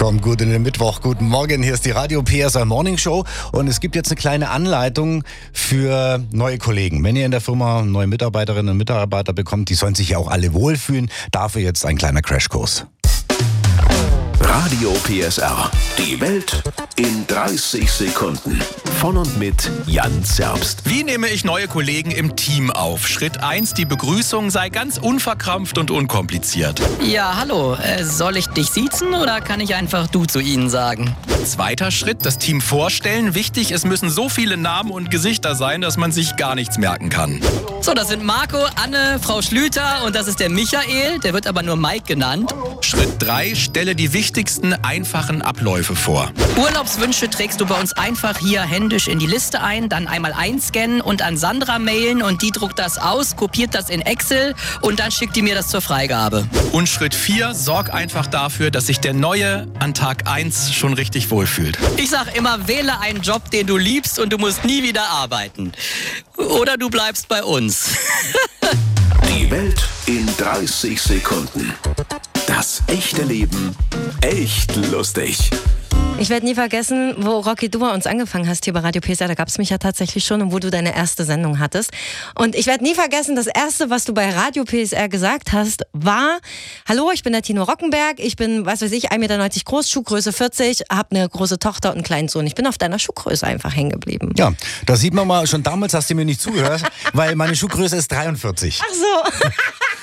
Kommt gut in den Mittwoch. Guten Morgen, hier ist die Radio PSR Morning Show und es gibt jetzt eine kleine Anleitung für neue Kollegen. Wenn ihr in der Firma neue Mitarbeiterinnen und Mitarbeiter bekommt, die sollen sich ja auch alle wohlfühlen, dafür jetzt ein kleiner Crashkurs. Radio PSR. Die Welt in 30 Sekunden. Von und mit Jan Zerbst. Wie nehme ich neue Kollegen im Team auf? Schritt 1, die Begrüßung sei ganz unverkrampft und unkompliziert. Ja, hallo. Soll ich dich siezen oder kann ich einfach du zu ihnen sagen? Zweiter Schritt, das Team vorstellen. Wichtig, es müssen so viele Namen und Gesichter sein, dass man sich gar nichts merken kann. So, das sind Marco, Anne, Frau Schlüter und das ist der Michael. Der wird aber nur Mike genannt. Schritt 3, stelle die wichtigsten einfachen Abläufe vor. Urlaubswünsche trägst du bei uns einfach hier händisch in die Liste ein, dann einmal einscannen und an Sandra mailen und die druckt das aus, kopiert das in Excel und dann schickt die mir das zur Freigabe. Und Schritt 4, sorg einfach dafür, dass sich der Neue an Tag 1 schon richtig wohlfühlt. Ich sag immer, wähle einen Job, den du liebst und du musst nie wieder arbeiten. Oder du bleibst bei uns. Die Welt in 30 Sekunden. Das echte Leben echt lustig. Ich werde nie vergessen, wo Rocky, du bei uns angefangen hast hier bei Radio PSR, da gab es mich ja tatsächlich schon und wo du deine erste Sendung hattest. Und ich werde nie vergessen, das erste, was du bei Radio PSR gesagt hast, war: Hallo, ich bin der Tino Rockenberg, ich bin, 1,90 Meter groß, Schuhgröße 40, habe eine große Tochter und einen kleinen Sohn. Ich bin auf deiner Schuhgröße einfach hängen geblieben. Ja, da sieht man mal, schon damals hast du mir nicht zugehört, weil meine Schuhgröße ist 43. Ach so.